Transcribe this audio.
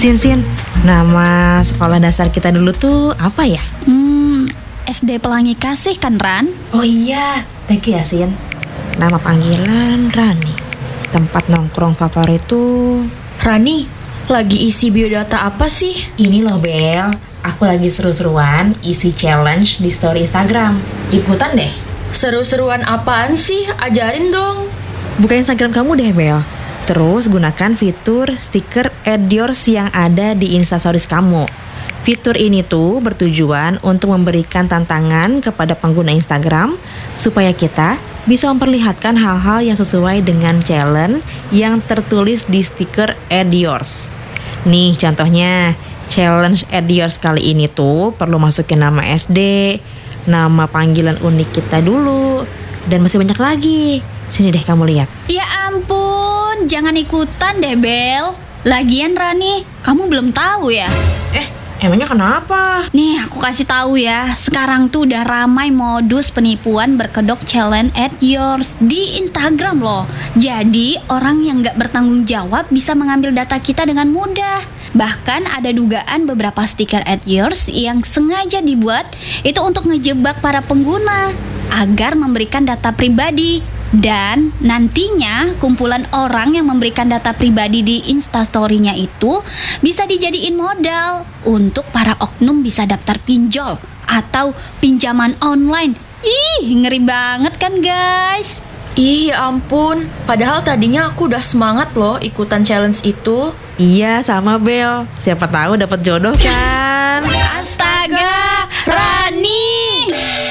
Sin, nama sekolah dasar kita dulu tuh apa ya? SD Pelangi Kasih kan, Ran? Oh iya, thank you ya Sin. Nama panggilan Rani. Tempat nongkrong favorit tuh... Rani, lagi isi biodata apa sih? Ini loh Bel, aku lagi seru-seruan isi challenge di story Instagram. Ikutan deh. Seru-seruan apaan sih? Ajarin dong. Buka Instagram kamu deh Bel. Terus gunakan fitur stiker add yours yang ada di Instastories kamu. Fitur ini tuh bertujuan untuk memberikan tantangan kepada pengguna Instagram supaya kita bisa memperlihatkan hal-hal yang sesuai dengan challenge yang tertulis di stiker add yours. Nih contohnya, challenge add yours kali ini tuh perlu masukin nama SD, nama panggilan unik kita dulu, dan masih banyak lagi. Sini deh kamu lihat. Ya ampun, jangan ikutan deh, Bel. Lagian Rani, kamu belum tahu ya? Emangnya kenapa? Nih, aku kasih tahu ya. Sekarang tuh udah ramai modus penipuan berkedok challenge add yours di Instagram loh. Jadi, orang yang nggak bertanggung jawab bisa mengambil data kita dengan mudah. Bahkan ada dugaan beberapa stiker add yours yang sengaja dibuat itu untuk ngejebak para pengguna agar memberikan data pribadi. Dan nantinya kumpulan orang yang memberikan data pribadi di Instastory-nya itu bisa dijadiin modal untuk para oknum bisa daftar pinjol atau pinjaman online. Ih, ngeri banget kan guys? Ih, ya ampun. Padahal tadinya aku udah semangat loh ikutan challenge itu. Iya sama Bel. Siapa tahu dapat jodoh kan? Astaga, Rani!